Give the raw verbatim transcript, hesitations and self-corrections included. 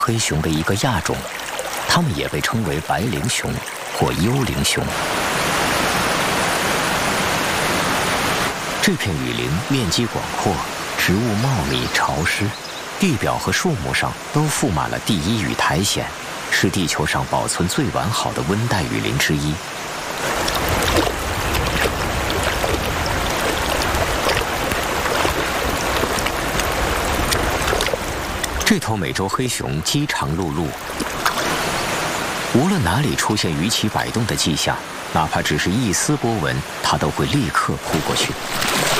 黑熊的一个亚种，它们也被称为白灵熊或幽灵熊。这片雨林面积广阔，植物茂密潮湿，地表和树木上都覆满了地衣与苔藓，是地球上保存最完好的温带雨林之一。这头美洲黑熊饥肠辘辘，无论哪里出现鱼鳍摆动的迹象，哪怕只是一丝波纹，它都会立刻扑过去。